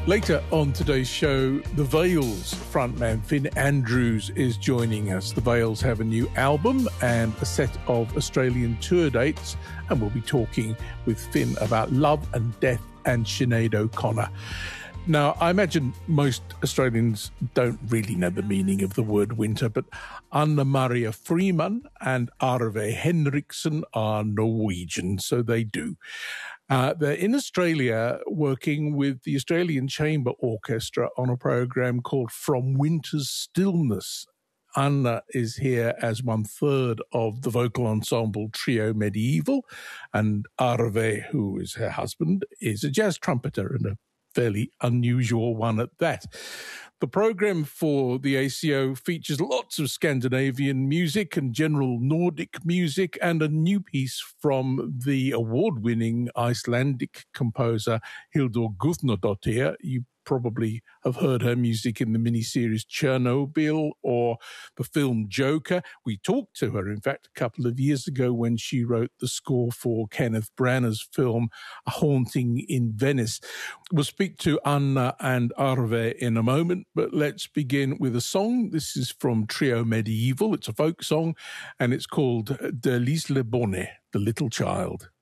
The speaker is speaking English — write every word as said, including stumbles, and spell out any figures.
Later on today's show, the Veils frontman Finn Andrews is joining us. The Veils have a new album and a set of Australian tour dates, and we'll be talking with Finn about love and death and Sinead O'Connor. Now, I imagine most Australians don't really know the meaning of the word winter, but Anna Maria Freeman and Arve Henriksen are Norwegian, so they do. Uh, they're in Australia working with the Australian Chamber Orchestra on a program called From Winter's Stillness. Anna is here as one-third of the vocal ensemble Trio Medieval, and Arve, who is her husband, is a jazz trumpeter and a fairly unusual one at that. The program for the A C O features lots of Scandinavian music and general Nordic music, and a new piece from the award-winning Icelandic composer Hildur Guðnadóttir. You probably have heard her music in the miniseries Chernobyl or the film Joker. We talked to her, in fact, a couple of years ago when she wrote the score for Kenneth Branagh's film A Haunting in Venice. We'll speak to Anna and Arve in a moment, but let's begin with a song. This is from Trio Medieval. It's a folk song, and it's called De Lisle Bonne, The Little Child.